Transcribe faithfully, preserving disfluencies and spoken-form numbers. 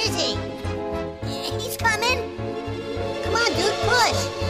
is he? He's coming. Come on, dude, push.